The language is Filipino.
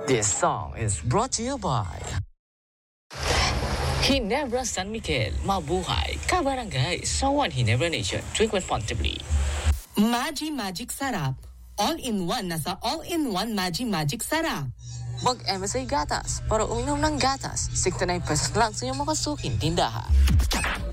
This song is brought to you by Ginebra San Miguel, mabuhay, kabarangay, Sawan Ginebra Nation, drink responsibly. Magic Sarap. All-in-one na sa all-in-one Magic Sarap. Mag-MSA Gatas para uminom ng gatas. 69 pesos lang sa iyong makasuking tindahan.